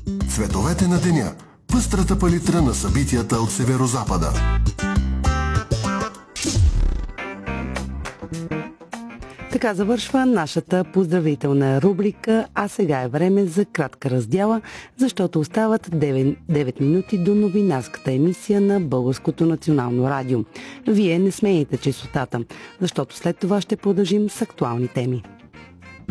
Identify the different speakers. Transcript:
Speaker 1: Цветовете на деня. Пъстрата палитра на събитията от Северозапада.
Speaker 2: Така завършва нашата поздравителна рубрика, а сега е време за кратка раздяла, защото остават 9 минути до новинарската емисия на Българското национално радио. Вие не смените честотата, защото след това ще продължим с актуални теми.